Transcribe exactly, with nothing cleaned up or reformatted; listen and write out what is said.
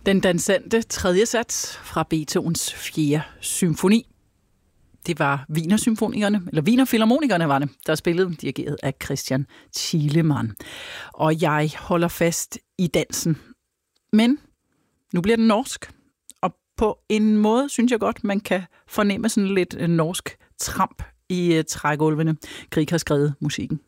Den dansante tredje sats fra Beethovens fjerde symfoni. Det var Wienersymfonikerne, eller Wienerfilharmonikerne var det, der spillede, dirigeret af Christian Thielemann. Og jeg holder fast i dansen. Men nu bliver den norsk, og på en måde synes jeg godt, man kan fornemme sådan lidt norsk tramp i trægulvene. Grieg har skrevet musikken.